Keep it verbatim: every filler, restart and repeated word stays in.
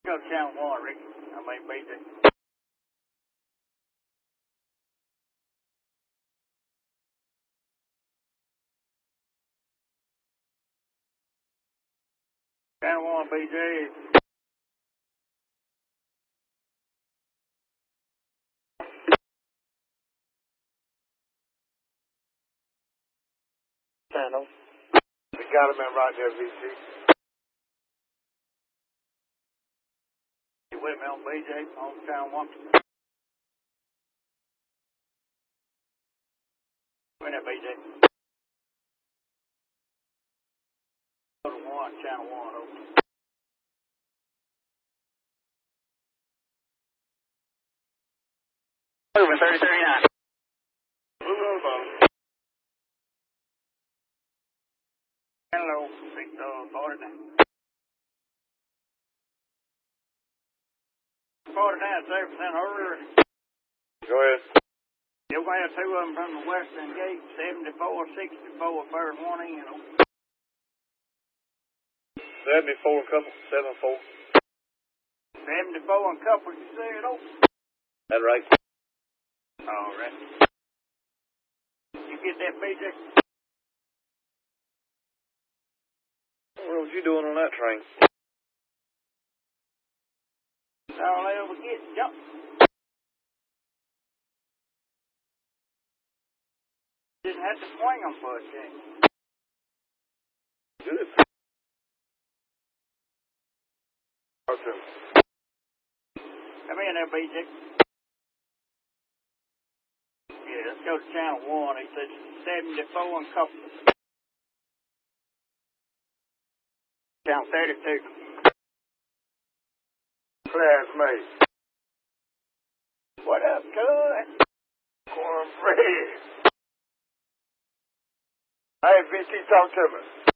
Go to channel one, Ricky. I mean, B J. Channel one, B J. Channel. We got him in right there, B J. You with me on B J on channel one? Wait a minute, B J. Go to one, channel one, over. Moving thirty thirty-nine. Move over. Hello, Victor, forty-nine. forty-nine, seven percent earlier. Go ahead. You're going to have two of them from the western gate, seventy-four, sixty-four, first one in. seventy-four and couple, seventy-four. seventy-four and couple, you said, oh? That's right. All right. You get that, B J? What was you doing on that train? All I ever get, jump. Didn't have to swing them for a change. Good. Okay. Come in there, B J. Yeah, let's go to channel one. He said seventy-four and couple. Channel thirty-two. Classmate. What up, cuz? Cornbread. Hey, B T, talk to me.